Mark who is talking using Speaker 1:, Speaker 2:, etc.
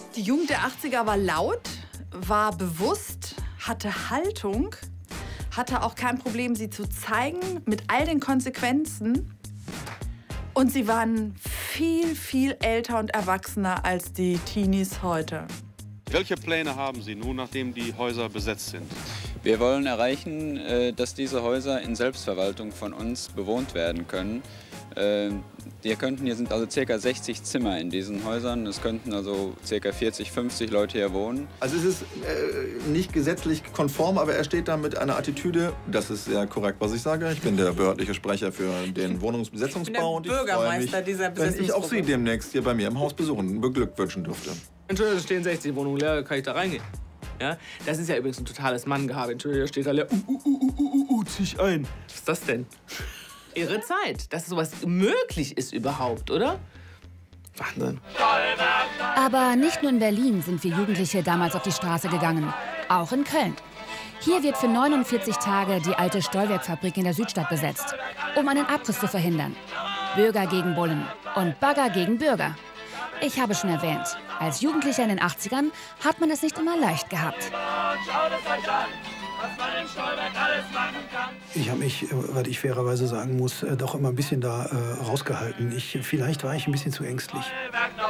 Speaker 1: Die Jugend der 80er war laut, war bewusst, hatte Haltung, hatte auch kein Problem, sie zu zeigen, mit all den Konsequenzen. Und sie waren viel, viel älter und erwachsener als die Teenies heute.
Speaker 2: Welche Pläne haben Sie nun, nachdem die Häuser besetzt sind?
Speaker 3: Wir wollen erreichen, dass diese Häuser in Selbstverwaltung von uns bewohnt werden können. Hier sind also ca. 60 Zimmer in diesen Häusern. Es könnten also ca. 40, 50 Leute hier wohnen.
Speaker 4: Also es ist nicht gesetzlich konform, aber er steht da mit einer Attitüde, das ist sehr korrekt, was ich sage. Ich bin der behördliche Sprecher für den Wohnungsbesetzungsbau.
Speaker 5: Ich bin der Bürgermeister dieser
Speaker 4: Besetzungsgruppe. Wenn ich auch Sie
Speaker 5: Besetzungsgruppe.
Speaker 4: demnächst hier bei mir im Haus besuchen, beglückwünschen dürfte.
Speaker 5: Entschuldigung, da stehen 60 Wohnungen leer, kann ich da reingehen? Ja? Das ist ja übrigens ein totales Manngehabe. Entschuldigung, da steht da leer. Zieh ich ein. Was ist das denn? Irre Zeit, dass sowas möglich ist überhaupt, oder? Wahnsinn.
Speaker 6: Aber nicht nur in Berlin sind wir Jugendliche damals auf die Straße gegangen. Auch in Köln. Hier wird für 49 Tage die alte Stollwerkfabrik in der Südstadt besetzt, um einen Abriss zu verhindern. Bürger gegen Bullen und Bagger gegen Bürger. Ich habe schon erwähnt, als Jugendlicher in den 80ern hat man es nicht immer leicht gehabt.
Speaker 7: Ich habe mich, was ich fairerweise sagen muss, doch immer ein bisschen da rausgehalten. Vielleicht war ich ein bisschen zu ängstlich.